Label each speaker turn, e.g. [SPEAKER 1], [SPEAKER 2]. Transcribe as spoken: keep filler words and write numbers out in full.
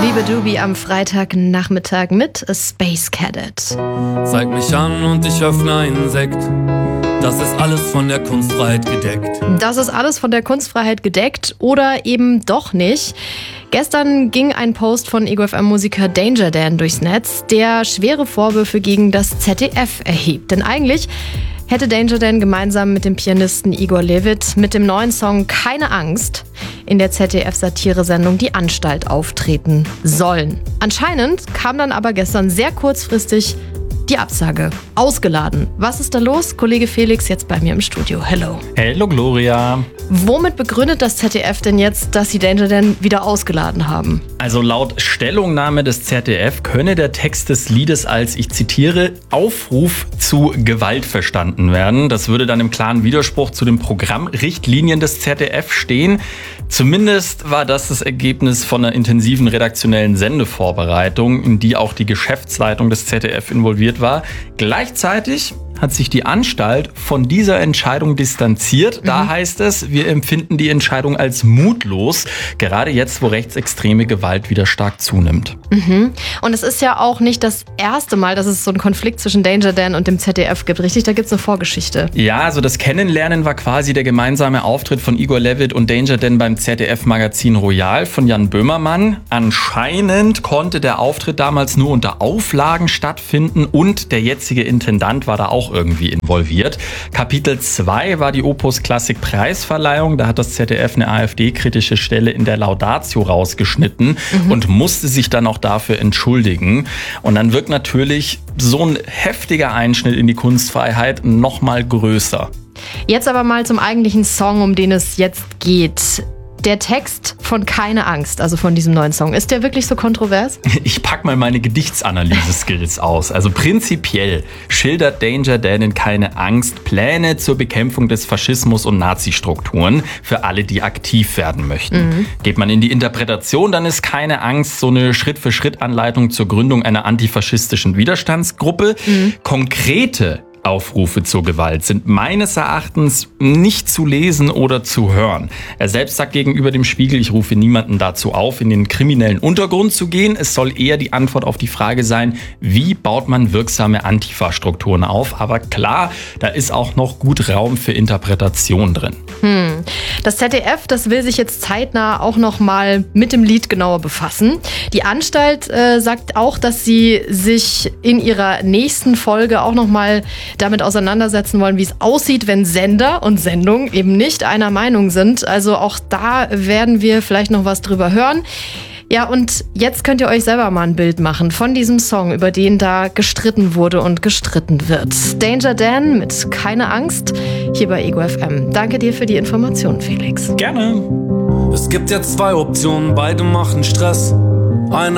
[SPEAKER 1] Liebe Doobie am Freitagnachmittag mit A Space Cadet.
[SPEAKER 2] Zeig mich an und ich öffne einen Sekt. Das ist alles von der Kunstfreiheit gedeckt.
[SPEAKER 1] Das ist alles von der Kunstfreiheit gedeckt oder eben doch nicht. Gestern ging ein Post von Ego F M-Musiker Danger Dan durchs Netz, der schwere Vorwürfe gegen das Z D F erhebt. Denn eigentlich hätte Danger Dan gemeinsam mit dem Pianisten Igor Levit mit dem neuen Song Keine Angst in der Z D F-Satire-Sendung Die Anstalt auftreten sollen. Anscheinend kam dann aber gestern sehr kurzfristig die Absage. Ausgeladen. Was ist da los? Kollege Felix jetzt bei mir im Studio. Hello.
[SPEAKER 3] Hello, Gloria.
[SPEAKER 1] Womit begründet das Z D F denn jetzt, dass sie Danger Dan wieder ausgeladen haben?
[SPEAKER 3] Also laut Stellungnahme des Z D F könne der Text des Liedes als, ich zitiere, Aufruf zu Gewalt verstanden werden. Das würde dann im klaren Widerspruch zu den Programmrichtlinien des Z D F stehen. Zumindest war das das Ergebnis von einer intensiven redaktionellen Sendevorbereitung, in die auch die Geschäftsleitung des Z D F involviert war. Gleichzeitig hat sich die Anstalt von dieser Entscheidung distanziert. Da mhm. heißt es, wir empfinden die Entscheidung als mutlos, gerade jetzt, wo rechtsextreme Gewalt wieder stark zunimmt.
[SPEAKER 1] Mhm. Und es ist ja auch nicht das erste Mal, dass es so einen Konflikt zwischen Danger Dan und dem Z D F gibt, richtig? Da gibt es eine Vorgeschichte.
[SPEAKER 3] Ja, also das Kennenlernen war quasi der gemeinsame Auftritt von Igor Levit und Danger Dan beim Z D F-Magazin Royal von Jan Böhmermann. Anscheinend konnte der Auftritt damals nur unter Auflagen stattfinden und der jetzige Intendant war da auch irgendwie involviert. Kapitel zwei war die Opus Klassik Preisverleihung. Da hat das Z D F eine AfD-kritische Stelle in der Laudatio rausgeschnitten mhm. und musste sich dann auch dafür entschuldigen. Und dann wirkt natürlich so ein heftiger Einschnitt in die Kunstfreiheit noch mal größer.
[SPEAKER 1] Jetzt aber mal zum eigentlichen Song, um den es jetzt geht. Der Text von Keine Angst, also von diesem neuen Song, ist der wirklich so kontrovers?
[SPEAKER 3] Ich pack mal meine Gedichtsanalyse-Skills aus. Also prinzipiell schildert Danger Dan in Keine Angst Pläne zur Bekämpfung des Faschismus und Nazi-Strukturen für alle, die aktiv werden möchten. Mhm. Geht man in die Interpretation, dann ist Keine Angst so eine Schritt-für-Schritt-Anleitung zur Gründung einer antifaschistischen Widerstandsgruppe. Mhm. Konkrete Aufrufe zur Gewalt sind meines Erachtens nicht zu lesen oder zu hören. Er selbst sagt gegenüber dem Spiegel, ich rufe niemanden dazu auf, in den kriminellen Untergrund zu gehen. Es soll eher die Antwort auf die Frage sein, wie baut man wirksame Antifa-Strukturen auf? Aber klar, da ist auch noch gut Raum für Interpretation drin.
[SPEAKER 1] Hm. Das Z D F, das will sich jetzt zeitnah auch noch mal mit dem Lied genauer befassen. Die Anstalt äh, sagt auch, dass sie sich in ihrer nächsten Folge auch noch mal damit auseinandersetzen wollen, wie es aussieht, wenn Sender und Sendung eben nicht einer Meinung sind. Also auch da werden wir vielleicht noch was drüber hören. Ja, und jetzt könnt ihr euch selber mal ein Bild machen von diesem Song, über den da gestritten wurde und gestritten wird. Danger Dan mit Keine Angst, hier bei Ego F M. Danke dir für die Informationen, Felix.
[SPEAKER 3] Gerne.
[SPEAKER 2] Es gibt ja zwei Optionen, beide machen Stress. Eine